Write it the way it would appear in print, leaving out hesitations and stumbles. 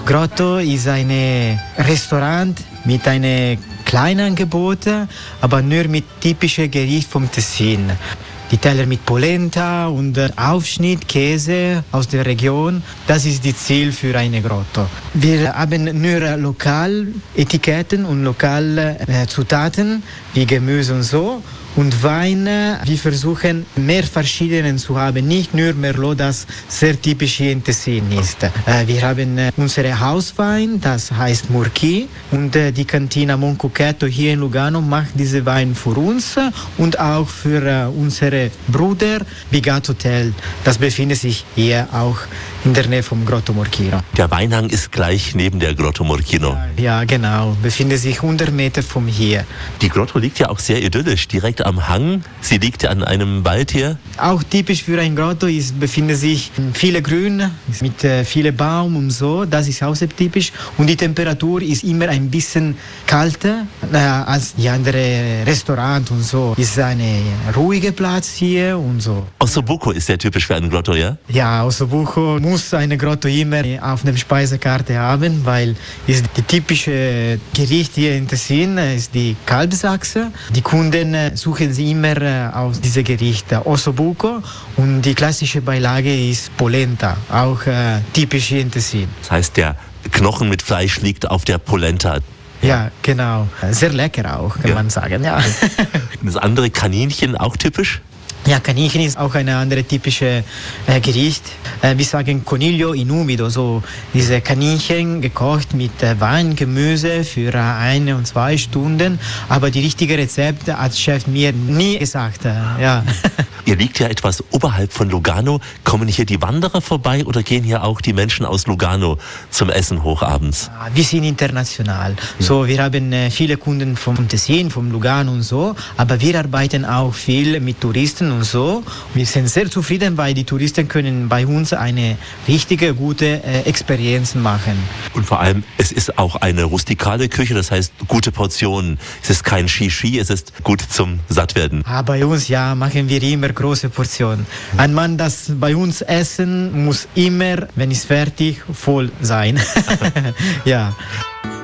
Grotto ist ein Restaurant mit einem kleinen Angebot, aber nur mit typischen Gerichten vom Tessin. Die Teller mit Polenta und Aufschnitt, Käse aus der Region, das ist das Ziel für eine Grotto. Wir haben nur Lokaletiketten und lokale Zutaten wie Gemüse und so. Und Wein, wir versuchen mehr verschiedene zu haben, nicht nur Merlot, das sehr typisch hier in Tessin ist. Wir haben unsere Hauswein, das heißt Murchi, und die Cantina Moncucchetto hier in Lugano macht diese Wein für uns und auch für unsere Brüder Bigat Hotel. Das befindet sich hier auch in der Nähe vom Grotto Murchino. Der Weinhang ist gleich neben der Grotto Murchino. Ja, genau, befindet sich 100 Meter von hier. Die Grotto liegt ja auch sehr idyllisch, direkt am Hang. Sie liegt ja an einem Wald hier. Auch typisch für ein Grotto befindet sich viele Grün mit vielen Baum und so. Das ist auch sehr typisch. Und die Temperatur ist immer ein bisschen kälter als die anderen Restaurants und so. Ist ein ruhiger Platz hier und so. Ossobuco ist sehr typisch für ein Grotto, ja? Ja, Ossobuco muss eine Grotto immer auf der Speisekarte haben, weil ist die typische Gericht hier in Tessin ist die Kalbsachse. Die Kunden suchen sie immer aus diesem Gericht Ossobuco und die klassische Beilage ist Polenta, auch typisch hier in Tessin. Das heißt, der Knochen mit Fleisch liegt auf der Polenta. Ja, genau. Sehr lecker auch, kann man sagen. Ja. Das andere Kaninchen, auch typisch? Ja, Kaninchen ist auch eine andere typische Gericht. Wir sagen Coniglio in umido, so diese Kaninchen gekocht mit Wein, Gemüse für 1 und 2 Stunden. Aber die richtige Rezepte hat Chef mir nie gesagt. Ja. Ihr liegt ja etwas oberhalb von Lugano. Kommen hier die Wanderer vorbei oder gehen hier auch die Menschen aus Lugano zum Essen hochabends? Wir sind international. So, wir haben viele Kunden vom Tessin, vom Lugano und so. Aber wir arbeiten auch viel mit Touristen und so. Wir sind sehr zufrieden, weil die Touristen können bei uns eine richtige, gute Experience machen. Und vor allem, es ist auch eine rustikale Küche, das heißt gute Portionen. Es ist kein Shishi, es ist gut zum Sattwerden. Bei uns machen wir immer große Portionen. Ein Mann, das bei uns essen, muss immer, wenn es fertig, voll sein. Ja.